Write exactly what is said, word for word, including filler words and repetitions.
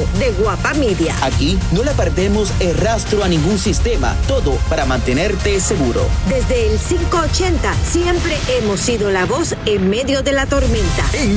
de Guapa Media. Aquí no le perdemos el rastro a ningún sistema, todo para mantenerte seguro. Desde el cinco ochenta siempre hemos sido la voz en medio de la tormenta. En